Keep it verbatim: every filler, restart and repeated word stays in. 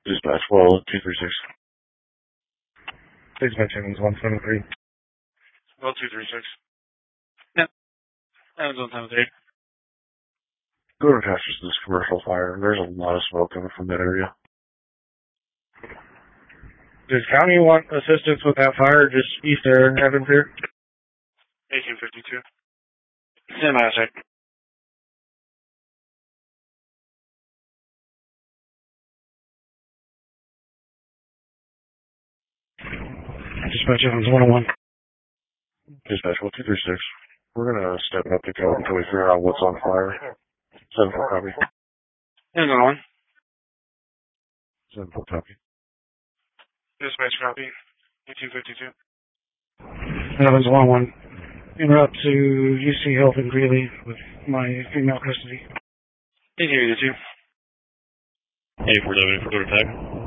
Dispatch, well, two three six. Dispatch, Evans one seven three. Well, two three six. Yep. Evans one seven three. Go to Texas, this commercial fire. There's a lot of smoke coming from that area. Does county want assistance with that fire just east of Evans here? eighteen fifty-two. Stand by a sec. Dispatch, Evans one oh one. Dispatch, well, two three six. We're gonna step up to go until we figure out what's on fire. Seven four copy. Evans one oh one. Seven four copy. Dispatch copy. eighteen fifty-two. Evans one oh one. En route to U C Health in Greeley with my female custody. eighteen eighty-two. eighty-four W for quarter tag.